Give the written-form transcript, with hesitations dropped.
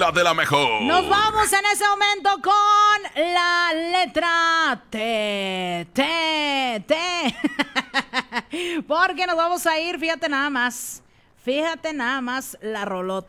fórmula de la mejor. Nos vamos en ese momento con la letra T. Porque nos vamos a ir, fíjate nada más la rolota.